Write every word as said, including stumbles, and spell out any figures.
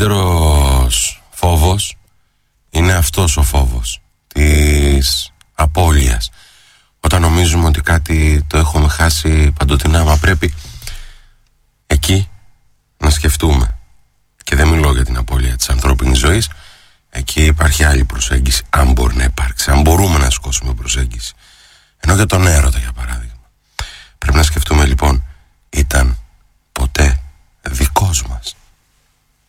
μεγαλύτερος φόβος είναι αυτός ο φόβος της απώλειας. Όταν νομίζουμε ότι κάτι το έχουμε χάσει παντοτινά, μα πρέπει εκεί να σκεφτούμε. Και δεν μιλώ για την απώλεια της ανθρώπινης ζωής. Εκεί υπάρχει άλλη προσέγγιση, αν μπορεί να υπάρξει, αν μπορούμε να σηκώσουμε προσέγγιση. Ενώ για τον έρωτα, για παράδειγμα, πρέπει να σκεφτούμε λοιπόν